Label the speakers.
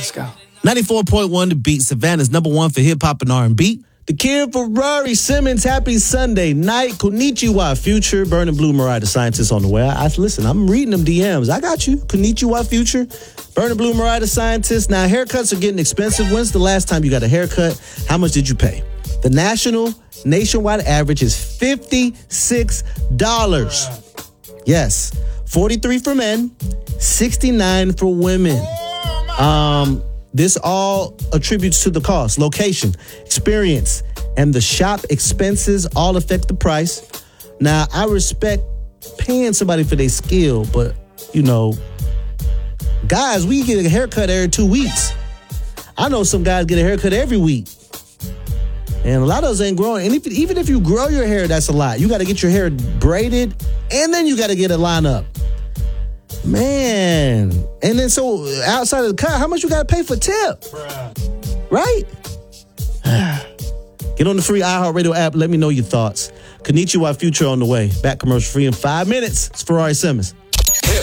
Speaker 1: Let's go.
Speaker 2: 94.1 The Beat, Savannah's #1 for hip-hop and R&B. The Kid Ferrari Simmons, happy Sunday night. Konnichiwa, Future, Burning Blue, Mariah the Scientist on the way. Listen, I'm reading them DMs. I got you. Konnichiwa, Future, Burning Blue, Mariah the Scientist. Now, haircuts are getting expensive. When's the last time you got a haircut? How much did you pay? The nationwide average is $56. Yes, 43 for men, 69 for women. This all attributes to the cost, location, experience, and the shop expenses all affect the price. Now, I respect paying somebody for their skill, but, guys, we get a haircut every 2 weeks. I know some guys get a haircut every week. And a lot of us ain't growing. And even if you grow your hair, that's a lot. You got to get your hair braided, and then you got to get a line up. Man. And then so outside of the cut, how much you got to pay for tip? Bruh. Right? Get on the free iHeartRadio app. Let me know your thoughts. Konnichiwa, Future on the way. Back commercial free in 5 minutes. It's Ferrari Simmons.